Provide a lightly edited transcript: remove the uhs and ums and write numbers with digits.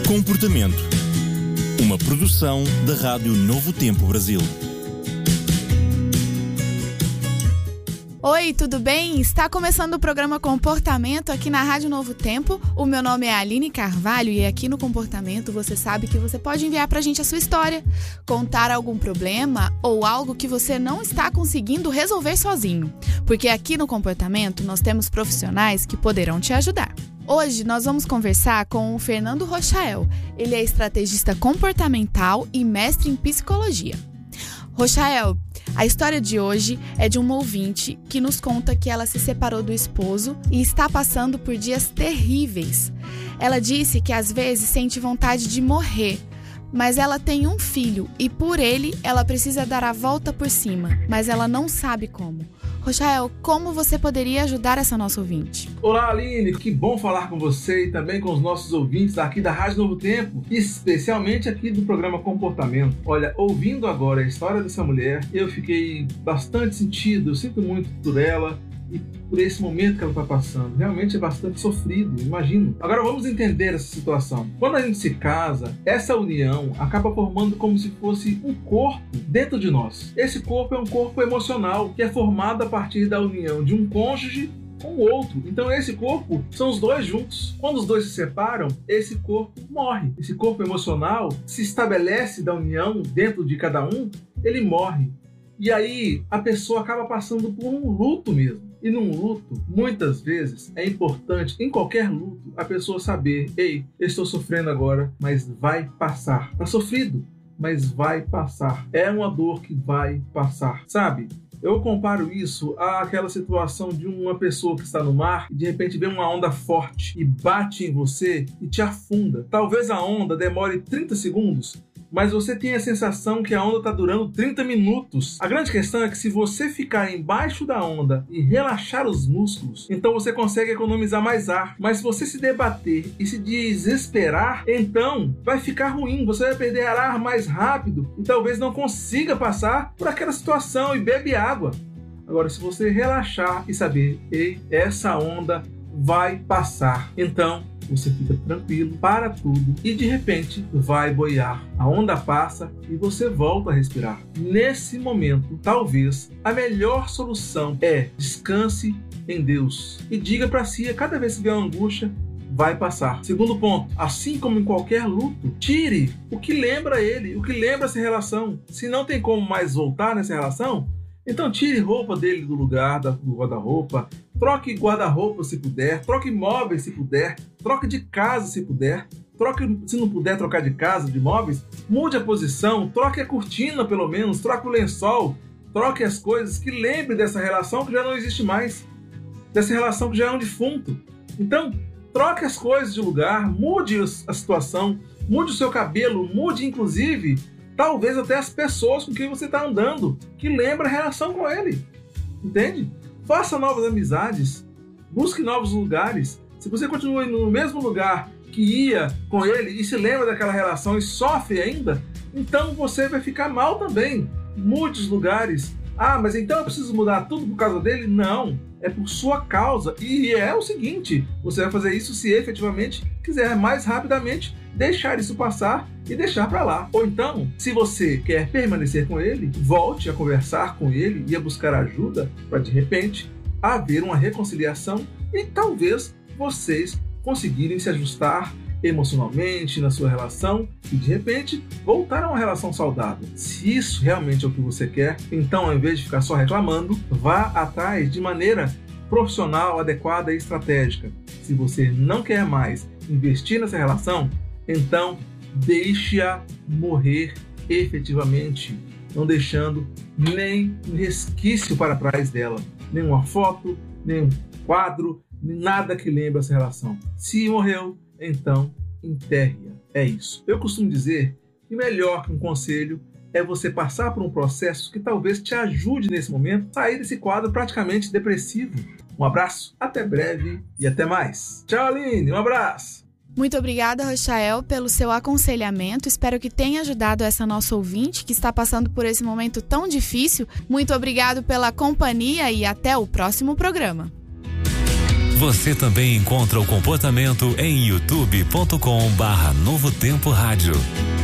Comportamento. Uma produção da Rádio Novo Tempo Brasil. Oi, tudo bem? Está começando o programa Comportamento aqui na Rádio Novo Tempo. O meu nome é Aline Carvalho e aqui no Comportamento você sabe que você pode enviar pra gente a sua história, contar algum problema ou algo que você não está conseguindo resolver sozinho. Porque aqui no Comportamento nós temos profissionais que poderão te ajudar. Hoje nós vamos conversar com o Fernando Rochael. Ele é estrategista comportamental e mestre em psicologia. Rochael, a história de hoje é de uma ouvinte que nos conta que ela se separou do esposo e está passando por dias terríveis. Ela disse que às vezes sente vontade de morrer, mas ela tem um filho e por ele ela precisa dar a volta por cima, mas ela não sabe como. Rochael, como você poderia ajudar essa nossa ouvinte? Olá, Aline, que bom falar com você e também com os nossos ouvintes aqui da Rádio Novo Tempo, especialmente aqui do programa Comportamento. Olha, ouvindo agora a história dessa mulher, eu fiquei bastante sentido, eu sinto muito por ela e por esse momento que ela está passando. Realmente é bastante sofrido, imagino. Agora vamos entender essa situação. Quando a gente se casa, essa união acaba formando como se fosse um corpo dentro de nós. Esse corpo é um corpo emocional que é formado a partir da união de um cônjuge com o outro. Então esse corpo são os dois juntos. Quando os dois se separam, esse corpo morre. Esse corpo emocional se estabelece da união dentro de cada um, ele morre. E aí a pessoa acaba passando por um luto mesmo. E num luto, muitas vezes, é importante, em qualquer luto, a pessoa saber: ei, eu estou sofrendo agora, mas vai passar. Está sofrido, mas vai passar. É uma dor que vai passar, sabe? Eu comparo isso àquela situação de uma pessoa que está no mar e de repente vem uma onda forte e bate em você e te afunda. Talvez a onda demore 30 segundos, mas você tem a sensação que a onda está durando 30 minutos. A grande questão é que se você ficar embaixo da onda e relaxar os músculos, então você consegue economizar mais ar. Mas se você se debater e se desesperar, então vai ficar ruim. Você vai perder ar mais rápido e talvez não consiga passar por aquela situação e bebe água. Agora, se você relaxar e saber: ei, essa onda vai passar, então você fica tranquilo, para tudo e de repente vai boiar. A onda passa e você volta a respirar. Nesse momento, talvez a melhor solução é descanse em Deus e diga para si: a cada vez que vier uma angústia, vai passar. Segundo ponto, assim como em qualquer luto, tire o que lembra ele, o que lembra essa relação. Se não tem como mais voltar nessa relação, então tire roupa dele do lugar, do guarda-roupa, troque guarda-roupa se puder, troque móveis se puder, troque de casa se puder, troque, se não puder trocar de casa, de móveis, mude a posição, troque a cortina pelo menos, troque o lençol, troque as coisas que lembre dessa relação que já não existe mais, dessa relação que já é um defunto. Então, troque as coisas de lugar, mude a situação, mude o seu cabelo, mude inclusive talvez até as pessoas com quem você está andando, que lembra a relação com ele. Entende? Faça novas amizades, busque novos lugares. Se você continua indo no mesmo lugar que ia com ele e se lembra daquela relação e sofre ainda, então você vai ficar mal também. Mude os lugares. Ah, mas então eu preciso mudar tudo por causa dele? Não, é por sua causa. E é o seguinte, você vai fazer isso se efetivamente quiser mais rapidamente deixar isso passar e deixar para lá. Ou então, se você quer permanecer com ele, volte a conversar com ele e a buscar ajuda para de repente haver uma reconciliação e talvez vocês conseguirem se ajustar emocionalmente na sua relação e de repente voltar a uma relação saudável. Se isso realmente é o que você quer, então ao invés de ficar só reclamando, vá atrás de maneira profissional, adequada e estratégica. Se você não quer mais investir nessa relação, então deixe-a morrer efetivamente, não deixando nem um resquício para trás dela, nem uma foto, nem um quadro, nada que lembre essa relação. Se morreu, então enterre-a. É isso. Eu costumo dizer que melhor que um conselho é você passar por um processo que talvez te ajude nesse momento a sair desse quadro praticamente depressivo. Um abraço, até breve e até mais. Tchau, Aline, um abraço. Muito obrigada, Rochael, pelo seu aconselhamento. Espero que tenha ajudado essa nossa ouvinte que está passando por esse momento tão difícil. Muito obrigado pela companhia e até o próximo programa. Você também encontra o Comportamento em youtube.com/Novo Tempo Rádio.